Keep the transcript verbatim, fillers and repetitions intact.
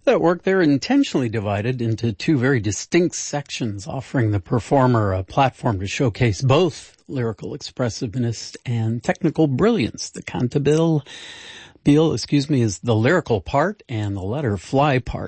That work there intentionally divided into two very distinct sections, offering the performer a platform to showcase both lyrical expressiveness and technical brilliance. The cantabile, excuse me, is the lyrical part, and the letter fly part